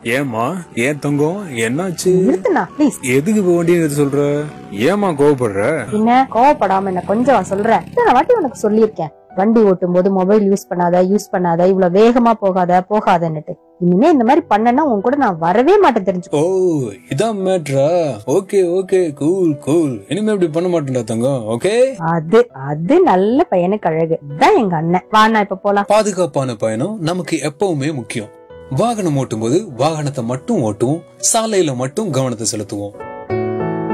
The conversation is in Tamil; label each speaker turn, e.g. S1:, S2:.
S1: ஏமா ஏன் தங்கம் என்னாச்சு?
S2: நிறுத்துனா ப்ளீஸ்.
S1: எதுக்கு இப்ப வண்டி நிறுத்த சொல்ற? ஏமா கோவப்படுற?
S2: என்ன கோவப்படாம என்ன கொஞ்சம் சொல்றேன். இத்தனை வாட்டி உனக்கு சொல்லியிருக்கேன், வண்டி ஓட்டும் போது மொபைல் யூஸ் பண்ணாத, இவ்வளவு வேகமா போகாதன்னுட்டு. இனிமே இந்த மாதிரி பண்ணனா உன் கூட நான் வரவே மாட்டேன், தெரிஞ்சுக்கோ.
S1: ஓ இதான் மேட்ரா? Okay okay, cool cool. இனிமே இப்படி பண்ண மாட்டேன்டா தங்கம். ஓகே,
S2: அது நல்ல பையனுக்கு அழகு தான் எங்க அண்ணன். வாண்ணா இப்ப போலாம்.
S1: பாதுகாப்பான பயணம் நமக்கு எப்பவுமே முக்கியம். வாகனம் ஓட்டும் போது வாகனத்தை மட்டும் ஓட்டுவோம், சாலையில மட்டும் கவனத்தை செலுத்துவோம்.